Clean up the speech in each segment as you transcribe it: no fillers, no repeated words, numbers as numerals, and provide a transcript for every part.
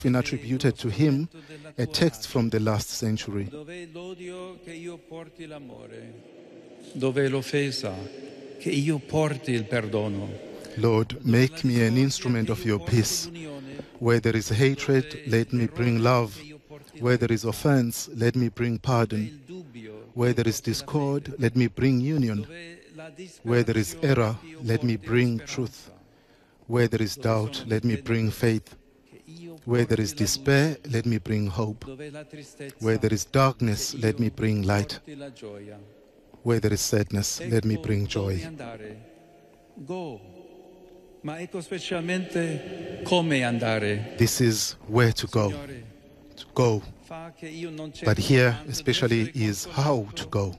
been attributed to him, a text from the last century. Dov'è l'odio che io porti l'amore? Dov'è l'offesa che io porti il perdono? Lord, make me an instrument of your peace. Where there is hatred, let me bring love. Where there is offense, let me bring pardon. Where there is discord, let me bring union. Where there is error, let me bring truth. Where there is doubt, let me bring faith. Where there is despair, let me bring hope. Where there is darkness, let me bring light. Where there is sadness, let me bring joy. Go. Ma ecco specialmente come andare. This is where to go. To go. But here especially is how to go.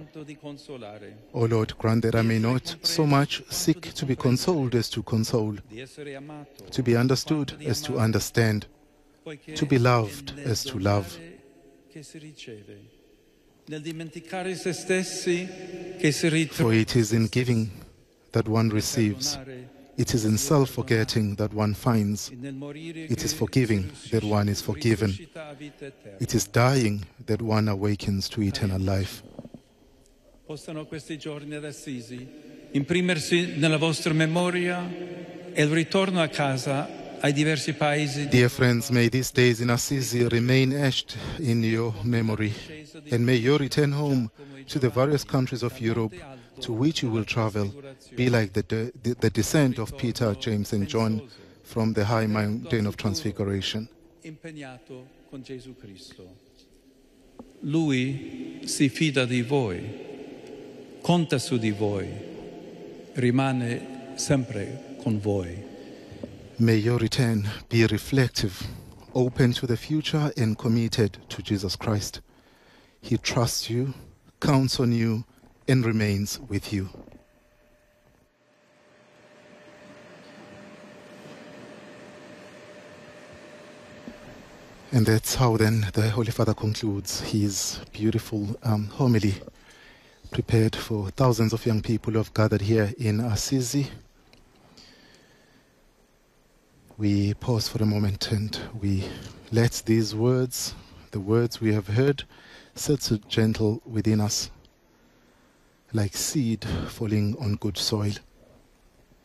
O Lord, grant that I may not so much seek to be consoled as to console, to be understood as to understand, to be loved as to love. For it is in giving that one receives. It is in self-forgetting that one finds. It is forgiving that one is forgiven. It is dying that one awakens to eternal life. Possano questi giorni ad Assisi imprimersi nella vostra memoria e il ritorno a casa ai diversi paesi. Dear friends, may these days in Assisi remain etched in your memory, and may your return home to the various countries of Europe to which you will travel be like the descent of Peter, James and John from the high mountain of Transfiguration. Impegnato con Gesù Cristo. Lui si fida di voi, conta su di voi, rimane sempre con voi. May your return be reflective, open to the future and committed to Jesus Christ. He trusts you, counts on you, and remains with you. And that's how then the Holy Father concludes his beautiful homily, prepared for thousands of young people who have gathered here in Assisi. We pause for a moment and we let these words, the words we have heard, sit gentle within us, like seed falling on good soil.